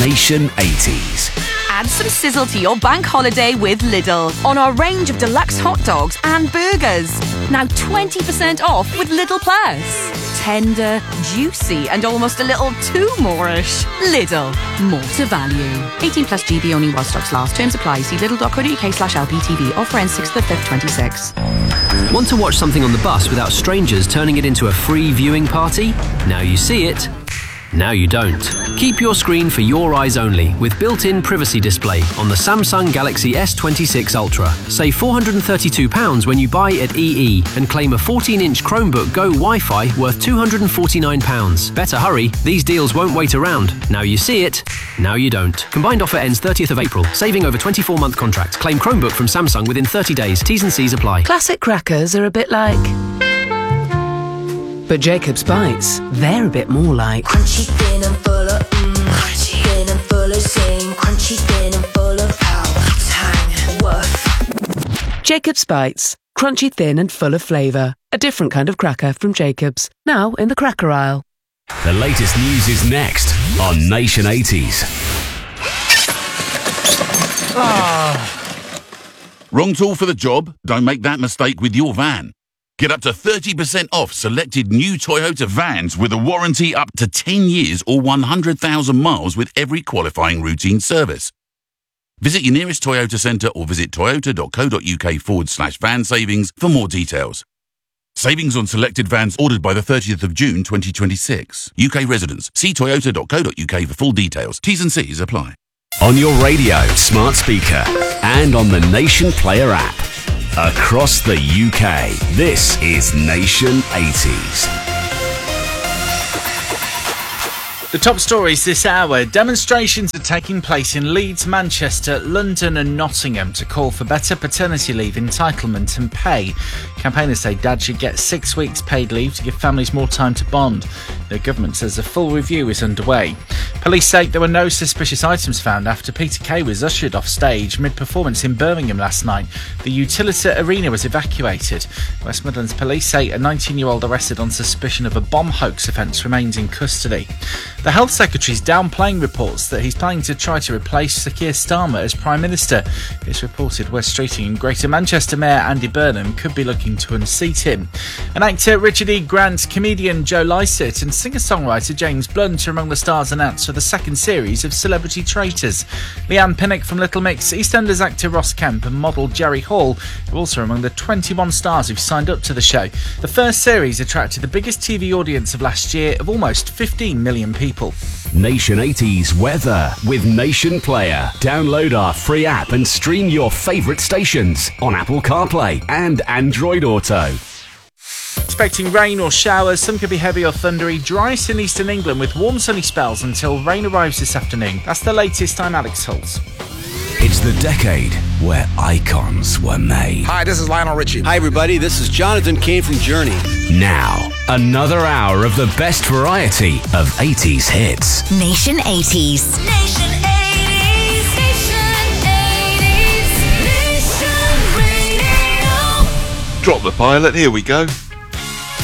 Nation 80s. Add some sizzle to your bank holiday with Lidl on our range of deluxe hot dogs and burgers. Now 20% off with Lidl Plus. Tender, juicy and almost a little too more-ish. Lidl, more to value. 18 plus GB only while stocks last. Terms apply. See lidl.co.uk/LPTV. Offer ends 6th of 5th, 26. Want to watch something on the bus without strangers turning it into a free viewing party? Now you see it. Now you don't. Keep your screen for your eyes only with built-in privacy display on the Samsung Galaxy S26 Ultra. Save £432 when you buy at EE and claim a 14-inch Chromebook Go Wi-Fi worth £249. Better hurry, these deals won't wait around. Now you see it, now you don't. Combined offer ends 30th of April. Saving over 24-month contract. Claim Chromebook from Samsung within 30 days. T's and C's apply. Classic crackers are a bit like... But Jacob's Bites, they're a bit more like... Crunchy, thin and full of crunchy, thin and full of zing. Crunchy, thin and full of tang, woof. Jacob's Bites, crunchy, thin and full of flavour. A different kind of cracker from Jacob's. Now in the cracker aisle. The latest news is next on Nation 80s. Wrong tool for the job? Don't make that mistake with your van. Get up to 30% off selected new Toyota vans with a warranty up to 10 years or 100,000 miles with every qualifying routine service. Visit your nearest Toyota centre or visit toyota.co.uk/van savings for more details. Savings on selected vans ordered by the 30th of June 2026. UK residents, see toyota.co.uk for full details. T's and C's apply. On your radio, smart speaker, and on the Nation Player app. Across the UK, this is Nation 80s. The top stories this hour. Demonstrations are taking place in Leeds, Manchester, London and Nottingham to call for better paternity leave entitlement and pay. Campaigners say dad should get 6 weeks paid leave to give families more time to bond. The government says a full review is underway. Police say there were no suspicious items found after Peter Kay was ushered off stage mid-performance in Birmingham last night. The Utilita Arena was evacuated. West Midlands Police say a 19-year-old arrested on suspicion of a bomb hoax offence remains in custody. The Health Secretary is downplaying reports that he's planning to try to replace Sir Keir Starmer as Prime Minister. It's reported West Streeting and Greater Manchester Mayor Andy Burnham could be looking to unseat him. And actor Richard E. Grant, comedian Joe Lycett and singer-songwriter James Blunt are among the stars announced for the second series of Celebrity Traitors. Leanne Pinnock from Little Mix, EastEnders actor Ross Kemp and model Jerry Hall are also among the 21 stars who've signed up to the show. The first series attracted the biggest TV audience of last year of almost 15 million people. Nation 80s weather with Nation Player. Download our free app and stream your favourite stations on Apple CarPlay and Android Auto. Expecting rain or showers, some could be heavy or thundery, driest in eastern England with warm sunny spells until rain arrives this afternoon. That's the latest. I'm Alex Holtz. It's the decade where icons were made. Hi, this is Lionel Richie. Hi, everybody. This is Jonathan Cain from Journey. Now, another hour of the best variety of 80s hits. Nation 80s. Nation 80s. Nation 80s. Nation Radio. Drop the pilot. Here we go.